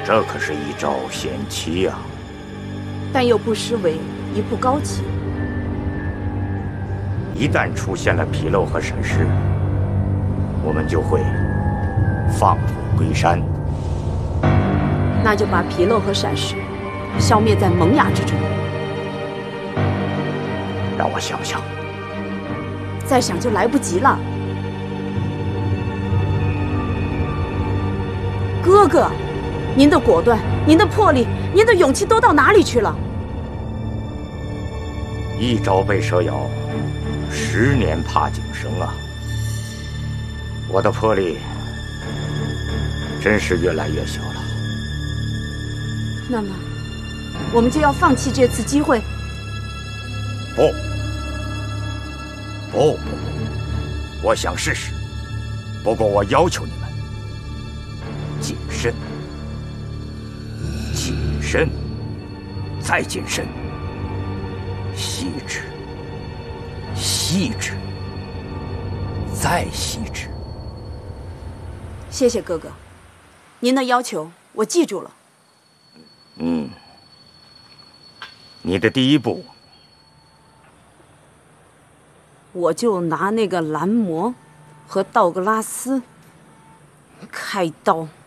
这可是一招险棋呀， 但又不失为一步高棋。 一旦出现了纰漏和闪失，我们就会放虎归山。 那就把纰漏和闪失消灭在萌芽之中。 让我想想， 再想就来不及了。哥哥，您的果断，您的魄力，您的勇气都到哪里去了？ 一朝被蛇咬，10年怕井绳啊！我的魄力真是越来越小了。 那么，我们就要放弃这次机会？ 不，我想试试，不过我要求你们谨慎，谨慎，再谨慎，细致，细致，再细致。 谢谢哥哥，您的要求我记住了。 你的第一步， 我就拿那个蓝魔和道格拉斯开刀。